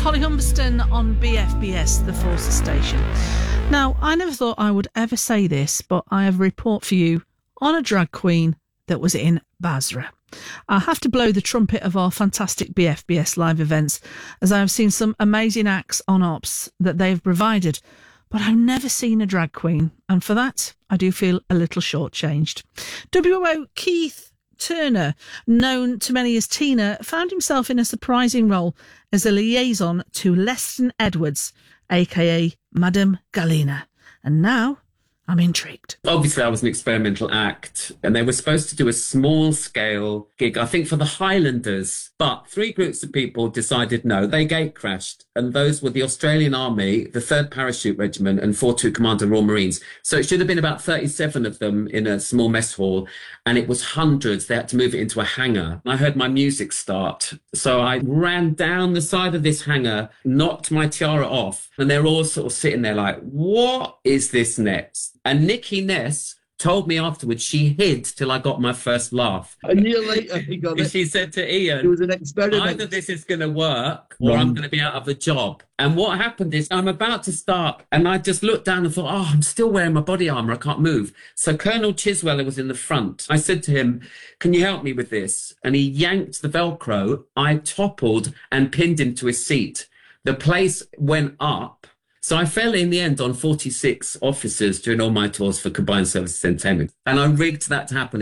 Holly Humberston on BFBS, the Forces Station. Now, I never thought I would ever say this, but I have a report for you on a drag queen that was in Basra. I have to blow the trumpet of our fantastic BFBS live events, as I have seen some amazing acts on ops that they have provided, but I've never seen a drag queen, and for that, I do feel a little shortchanged. WO Keith Turner, known to many as Tina, found himself in a surprising role as a liaison to Leston Edwards, aka Madame Galena. And now I'm intrigued. Obviously, I was an experimental act, and they were supposed to do a small-scale gig, I think, for the Highlanders. But 3 groups of people decided no, they gate crashed. And those were the Australian Army, the 3rd Parachute Regiment, and 4-2 Commander Royal Marines. So it should have been about 37 of them in a small mess hall, and it was hundreds. They had to move it into a hangar. I heard my music start. So I ran down the side of this hangar, knocked my tiara off, and they're all sort of sitting there like, what is this next? And Nikki Ness told me afterwards she hid till I got my first laugh. A year later, he got it. She said to Ian, it was an experiment. Either this is going to work or I'm going to be out of a job. And what happened is I'm about to start and I just looked down and thought, oh, I'm still wearing my body armour. I can't move. So Colonel Chisweller was in the front. I said to him, can you help me with this? And he yanked the Velcro. I toppled and pinned him to his seat. The place went up. So I fell in the end on 46 officers during all my tours for Combined Services Entertainment. And I rigged that to happen